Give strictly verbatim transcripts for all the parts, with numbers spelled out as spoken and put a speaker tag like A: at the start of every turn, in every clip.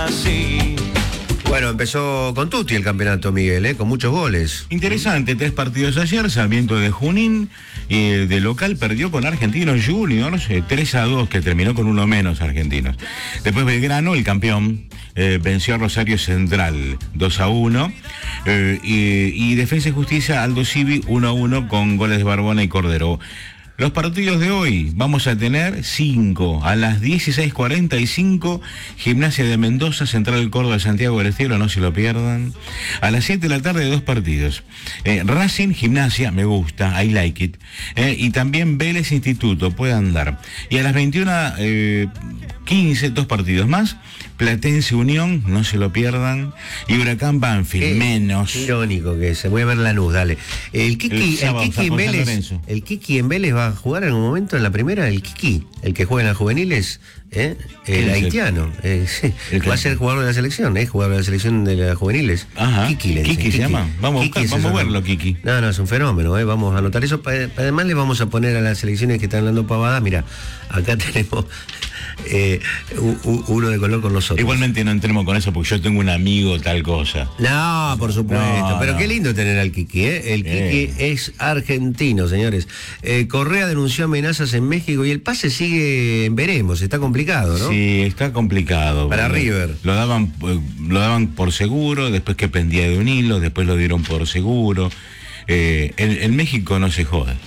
A: así.
B: Bueno, empezó con tutti el campeonato, Miguel, ¿eh? Con muchos goles.
C: Interesante, tres partidos ayer. Sarmiento de Junín, eh, de local, perdió con Argentinos Juniors, eh, tres a dos, que terminó con uno menos Argentinos. Después Belgrano, el campeón, eh, venció a Rosario Central dos a uno. Eh, y, y Defensa y Justicia, Aldo Civi, uno a uno, con goles de Barbona y Cordero. Los partidos de hoy vamos a tener cinco. A las dieciséis cuarenta y cinco, Gimnasia de Mendoza, Central Córdoba, Santiago del Estero, no se lo pierdan. A las siete de la tarde, dos partidos. Eh, Racing, Gimnasia, me gusta, I like it. Eh, y también Vélez Instituto, puede andar. Y a las veintiuna quince, dos partidos más. Platense Unión, no se lo pierdan. Y Huracán Banfield,
B: Qué
C: menos.
B: Irónico que es. Voy a ver Lanús, dale. El Kiki,
C: El
B: el,
C: sábado,
B: Kiki
C: San
B: en Vélez,
C: Lorenzo.
B: el Kiki en Vélez va a jugar en un momento en la primera, el Kiki, el que juega en las juveniles, ¿eh? El
C: es
B: haitiano. Eh, sí.
C: El que-
B: Va a ser jugador de la selección, ¿eh? Jugador de la selección de las juveniles.
C: Ajá.
B: Kiki le dicen,
C: Kiki se llama. Vamos a buscar,
B: es
C: vamos a
B: eso,
C: verlo,
B: ¿no?
C: Kiki.
B: No, no, es un fenómeno, ¿eh? Vamos a anotar eso. Pa- Además le vamos a poner a las selecciones que están dando pavadas. Mira, acá tenemos eh, u- u- uno de color con nosotros.
C: Igualmente no entremos con eso porque yo tengo un amigo tal cosa.
B: No, por supuesto.
C: No,
B: pero
C: no.
B: qué lindo tener al Kiki, ¿eh? El
C: Eh.
B: Kiki es argentino, señores. Eh, Correa denunció amenazas en México y el pase sigue, veremos, está complicado, ¿no?
C: Sí, está complicado.
B: Para
C: Lo-
B: River.
C: Lo daban, eh, lo daban por seguro, después que pendía de un hilo, después lo dieron por seguro. Eh, en, en México no se joda.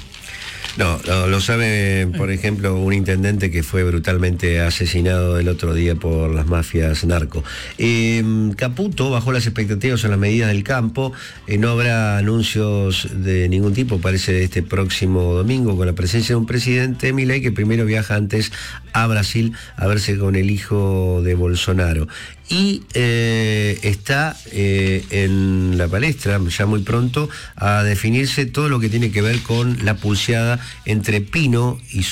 B: No, no, lo sabe, por ejemplo, un intendente que fue brutalmente asesinado el otro día por las mafias narco. Eh, Caputo bajó las expectativas en las medidas del campo. Eh, no habrá anuncios de ningún tipo, parece, este próximo domingo, con la presencia de un presidente, Milei, que primero viaja antes a Brasil a verse con el hijo de Bolsonaro. Y eh, está eh, en la palestra ya muy pronto a definirse todo lo que tiene que ver con la pulseada entre Pino y